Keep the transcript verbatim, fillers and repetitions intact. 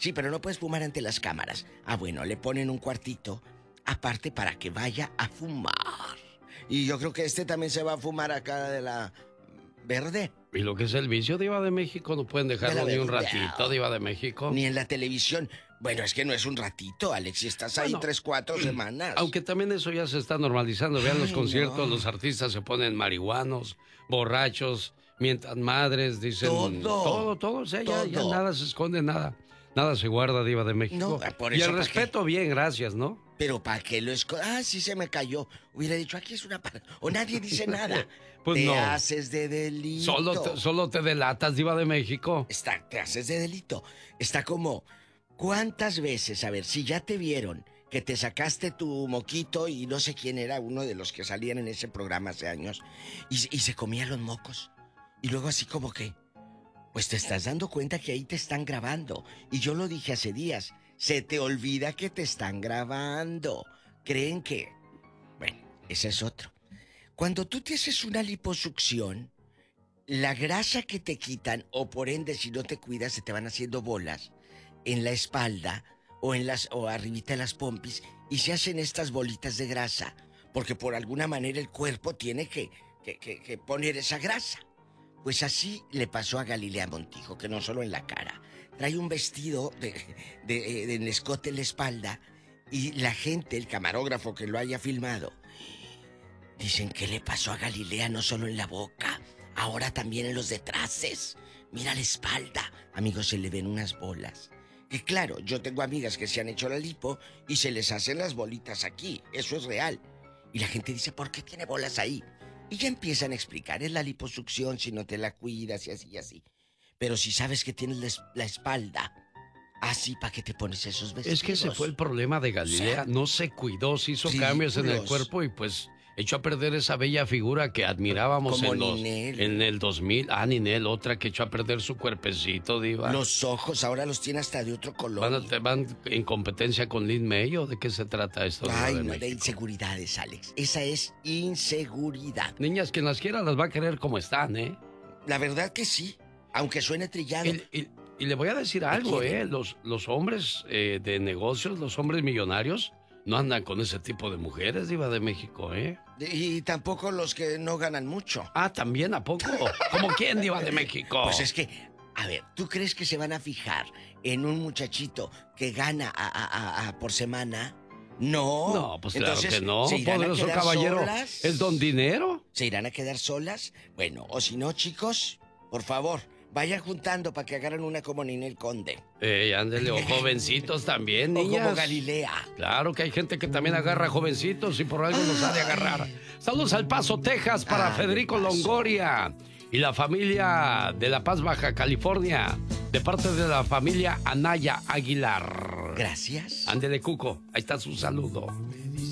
Sí, pero no puedes fumar ante las cámaras. Ah, bueno, le ponen un cuartito aparte para que vaya a fumar. Y yo creo que este también se va a fumar acá de la verde. Y lo que es el vicio, Diva de México, no pueden dejarlo ni un ratito, Diva de México. Ni en la televisión. Bueno, es que no es un ratito, Alex, si estás ahí bueno, tres, cuatro semanas. Aunque también eso ya se está normalizando. Vean los Ay, conciertos, no. los artistas se ponen marihuanos, borrachos, mientan madres, dicen... Todo. Todo, todo, o sea, todo. Ya, ya nada se esconde, nada. Nada se guarda, Diva de México. No, por y eso, el respeto, qué? bien, gracias, ¿no? Pero ¿para qué lo esconde? Ah, sí se me cayó. Hubiera dicho, aquí es una... Par... O nadie dice nada. Pues te no. haces de delito. Solo te, solo te delatas, Diva de México. Está, te haces de delito. Está como... ¿Cuántas veces, a ver, si ya te vieron que te sacaste tu moquito y no sé quién era uno de los que salían en ese programa hace años y, y se comía los mocos? Y luego así como que... Pues te estás dando cuenta que ahí te están grabando. Y yo lo dije hace días. Se te olvida que te están grabando. Creen que... Bueno, ese es otro. Cuando tú te haces una liposucción, la grasa que te quitan, o por ende si no te cuidas, se te van haciendo bolas en la espalda o en las o arribita de las pompis y se hacen estas bolitas de grasa. Porque por alguna manera el cuerpo tiene que, que, que, que poner esa grasa. Pues así le pasó a Galilea Montijo, que no solo en la cara. Trae un vestido de, de, de, de escote en la espalda y la gente, el camarógrafo que lo haya filmado, dicen que le pasó a Galilea no solo en la boca, ahora también en los detraces. Mira la espalda. Amigos, se le ven unas bolas. Y claro, yo tengo amigas que se han hecho la lipo y se les hacen las bolitas aquí. Eso es real. Y la gente dice, ¿por qué tiene bolas ahí? Y ya empiezan a explicar, es la liposucción si no te la cuidas y así y así. Pero si sabes que tienes la, la espalda así, ¿para qué te pones esos vestidos? Es que ese fue el problema de Galilea, o sea, no se cuidó, se hizo ridículos. Cambios en el cuerpo y pues echó a perder esa bella figura que admirábamos en, los, en el dos mil. Ah, Ninel, otra que echó a perder su cuerpecito, Diva. Los ojos ahora los tiene hasta de otro color. ¿Van, te van en competencia con Lin May o de qué se trata esto? Ay, de, no, de inseguridades, Alex. Esa es inseguridad. Niñas, quien las quiera las va a querer como están, ¿eh? La verdad que sí, aunque suene trillado. Y, y, y le voy a decir algo, ¿eh? Los, los hombres eh, de negocios, los hombres millonarios, no andan con ese tipo de mujeres, Diva de México, ¿eh? Y tampoco los que no ganan mucho. Ah, ¿también? ¿A poco? ¿Cómo quién, Diva de México? Pues es que, a ver, ¿tú crees que se van a fijar en un muchachito que gana a, a, a por semana? No. No, pues entonces, claro que no. ¿se irán Poderoso a quedar caballero, solas? ¿es don dinero? ¿Se irán a quedar solas? Bueno, o si no, chicos, por favor, vayan juntando para que agarren una como Ninel Conde. Eh, ándele, o jovencitos también, niñas. O como Galilea. Claro que hay gente que también agarra jovencitos y por algo los ha de agarrar. Saludos al Paso, Texas, para Ay, Federico Longoria y la familia de La Paz, Baja California, de parte de la familia Anaya Aguilar. Gracias. Ándele, Cuco, ahí está su saludo.